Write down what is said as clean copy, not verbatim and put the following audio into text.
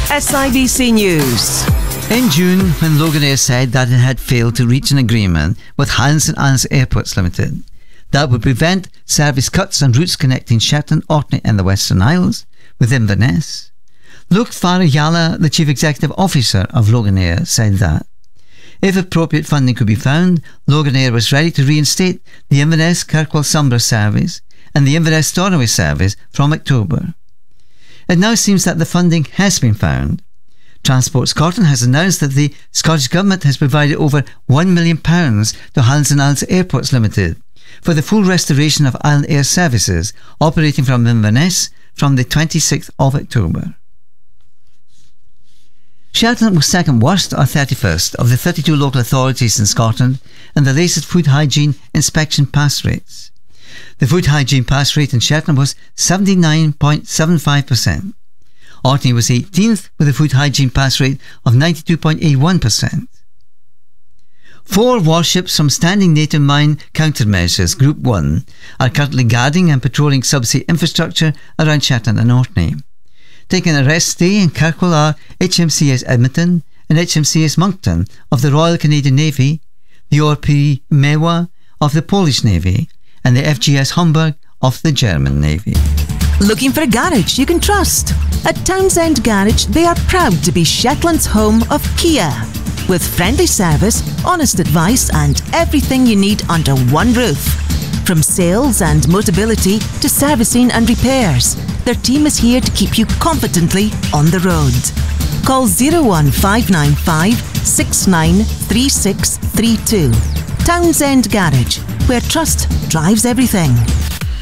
SIBC News. In June, when Loganair said that it had failed to reach an agreement with Highlands and Islands Airports Limited that would prevent service cuts on routes connecting Shetland, Orkney and the Western Isles with Inverness, Luke Farayala, the Chief Executive Officer of Loganair, said that if appropriate funding could be found, Loganair was ready to reinstate the Inverness Kirkwall Sombra service and the Inverness Stornoway service from October. It now seems that the funding has been found. Transport Scotland has announced that the Scottish Government has provided over £1 million to Highlands and Islands Airports Limited for the full restoration of island air services operating from Inverness from the 26th of October. Shetland was second worst or 31st of the 32 local authorities in Scotland in the latest food hygiene inspection pass rates. The food hygiene pass rate in Shetland was 79.75%. Orkney was 18th with a food hygiene pass rate of 92.81%. 4 warships from Standing Native Mine Countermeasures Group 1 are currently guarding and patrolling subsea infrastructure around Shetland and Orkney. Taking a rest stay in Kirkwall are HMCS Edmonton and HMCS Moncton of the Royal Canadian Navy, the ORP Mewa of the Polish Navy, and the FGS Homburg of the German Navy. Looking for a garage you can trust? At Townsend Garage, they are proud to be Shetland's home of Kia. With friendly service, honest advice and everything you need under one roof. From sales and mobility to servicing and repairs, their team is here to keep you confidently on the road. Call 01595 693632. Townsend Garage, where trust drives everything.